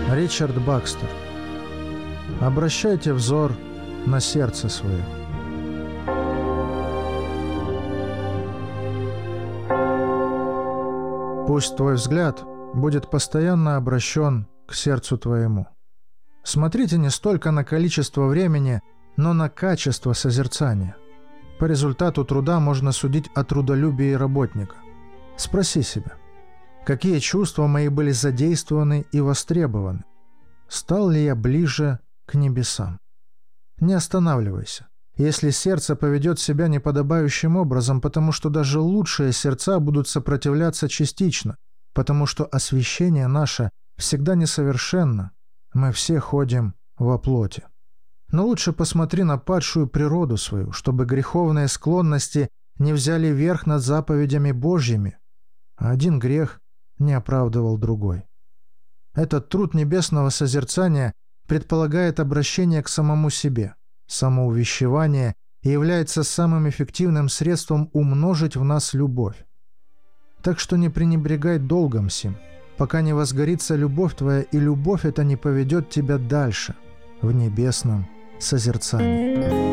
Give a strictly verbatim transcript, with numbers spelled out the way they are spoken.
Ричард Бакстер. Обращайте взор на сердце свое. Пусть твой взгляд будет постоянно обращен к сердцу твоему. Смотрите не столько на количество времени, но на качество созерцания. По результату труда можно судить о трудолюбии работника. Спроси себя, какие чувства мои были задействованы и востребованы? Стал ли я ближе к небесам? Не останавливайся, если сердце поведет себя неподобающим образом, потому что даже лучшие сердца будут сопротивляться частично, потому что освящение наше всегда несовершенно, мы все ходим во плоти. Но лучше посмотри на падшую природу свою, чтобы греховные склонности не взяли верх над заповедями Божьими, а один грех не оправдывал другой. Этот труд небесного созерцания предполагает обращение к самому себе, самоувещевание и является самым эффективным средством умножить в нас любовь. Так что не пренебрегай долгом сим, пока не возгорится любовь твоя, и любовь эта не поведет тебя дальше, в небесном созерцании.